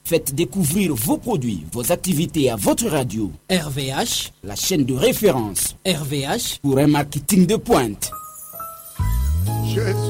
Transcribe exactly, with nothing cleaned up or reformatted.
Faites découvrir vos produits, vos activités à votre radio. R V H, la chaîne de référence R V H pour un marketing de pointe. Je